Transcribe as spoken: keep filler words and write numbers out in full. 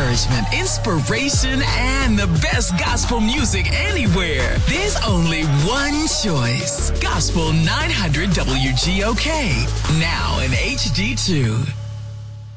encouragement, inspiration, and the best gospel music anywhere. There's only one choice. Gospel nine hundred W G O K. Now in H D two.